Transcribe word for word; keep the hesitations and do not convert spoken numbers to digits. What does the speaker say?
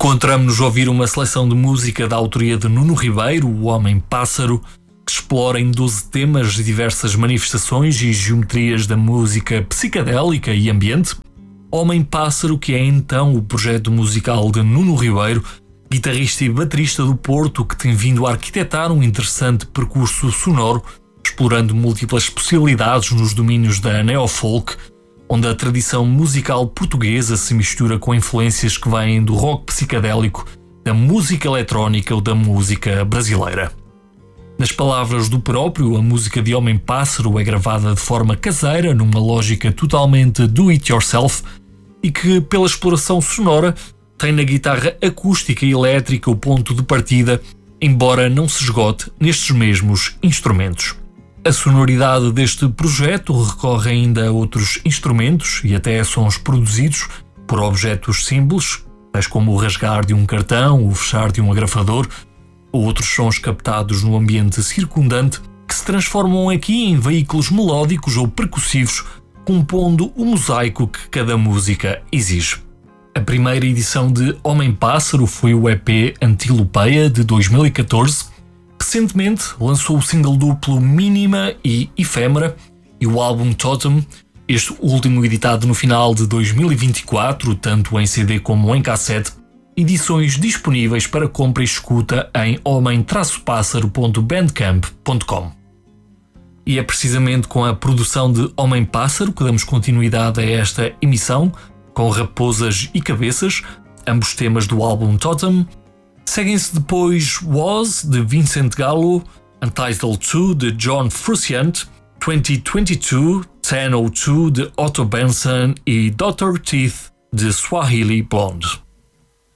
Encontramos-nos a ouvir uma seleção de música da autoria de Nuno Ribeiro, o Homem-Pássaro, que explora em doze temas diversas manifestações e geometrias da música psicadélica e ambiente. Homem-Pássaro, que é então o projeto musical de Nuno Ribeiro, guitarrista e baterista do Porto, que tem vindo a arquitetar um interessante percurso sonoro, explorando múltiplas possibilidades nos domínios da neofolk, onde a tradição musical portuguesa se mistura com influências que vêm do rock psicadélico, da música eletrónica ou da música brasileira. Nas palavras do próprio, a música de Homem-Pássaro é gravada de forma caseira, numa lógica totalmente do-it-yourself, e que, pela exploração sonora, tem na guitarra acústica e elétrica o ponto de partida, embora não se esgote nestes mesmos instrumentos. A sonoridade deste projeto recorre ainda a outros instrumentos e até a sons produzidos por objetos simples, tais como o rasgar de um cartão, o fechar de um agrafador, ou outros sons captados no ambiente circundante, que se transformam aqui em veículos melódicos ou percussivos, compondo o mosaico que cada música exige. A primeira edição de Homem-Pássaro foi o E P Antilopeia de dois mil e catorze. Recentemente lançou o single duplo Mínima e Efêmera e o álbum Totem, este último editado no final de dois mil e vinte e quatro, tanto em C D como em cassete, edições disponíveis para compra e escuta em homem pássaro ponto bandcamp ponto com. E é precisamente com a produção de Homem-Pássaro que damos continuidade a esta emissão, com Raposas e Cabeças, ambos temas do álbum Totem. Seguem-se depois Was, de Vincent Gallo, Untitled two, de John Frusciante, twenty twenty-two, ten oh two, de Otto Benson e doutor Teeth, de Swahili Blonde.